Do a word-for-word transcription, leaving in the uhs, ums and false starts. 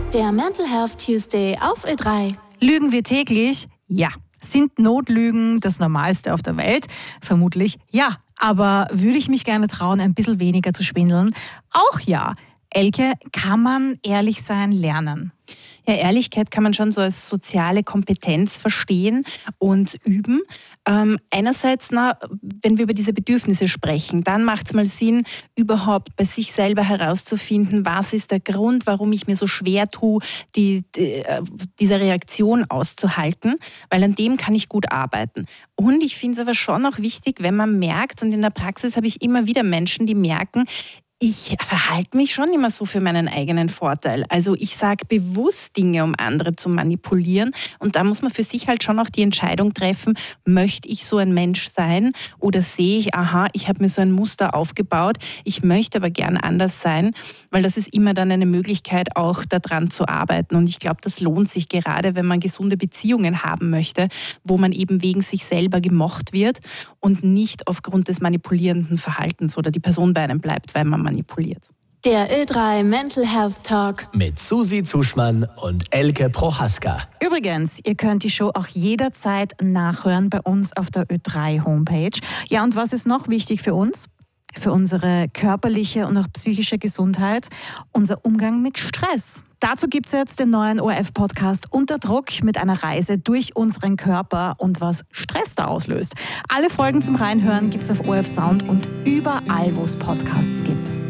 Der Mental Health Tuesday auf Ö drei. Lügen wir täglich? Ja. Sind Notlügen das Normalste auf der Welt? Vermutlich ja. Aber würde ich mich gerne trauen, ein bisschen weniger zu schwindeln? Auch ja. Elke, kann man ehrlich sein lernen? Ja, Ehrlichkeit kann man schon so als soziale Kompetenz verstehen und üben. Ähm, einerseits, na, wenn wir über diese Bedürfnisse sprechen, dann macht es mal Sinn, überhaupt bei sich selber herauszufinden, was ist der Grund, warum ich mir so schwer tue, die, die, diese Reaktion auszuhalten, weil an dem kann ich gut arbeiten. Und ich finde es aber schon auch wichtig, wenn man merkt, und in der Praxis habe ich immer wieder Menschen, die merken, ich verhalte mich schon immer so für meinen eigenen Vorteil. Also ich sage bewusst Dinge, um andere zu manipulieren. Und da muss man für sich halt schon auch die Entscheidung treffen, möchte ich so ein Mensch sein oder sehe ich, aha, ich habe mir so ein Muster aufgebaut, ich möchte aber gern anders sein, weil das ist immer dann eine Möglichkeit, auch daran zu arbeiten. Und ich glaube, das lohnt sich gerade, wenn man gesunde Beziehungen haben möchte, wo man eben wegen sich selber gemocht wird und nicht aufgrund des manipulierenden Verhaltens oder die Person bei einem bleibt, weil man manipuliert. Der Ö drei Mental Health Talk mit Susi Zuschmann und Elke Prohaska. Übrigens, ihr könnt die Show auch jederzeit nachhören bei uns auf der Ö drei Homepage. Ja, und was ist noch wichtig für uns? Für unsere körperliche und auch psychische Gesundheit, unser Umgang mit Stress. Dazu gibt es jetzt den neuen O R F-Podcast Unter Druck mit einer Reise durch unseren Körper und was Stress da auslöst. Alle Folgen zum Reinhören gibt es auf O R F Sound und überall, wo es Podcasts gibt.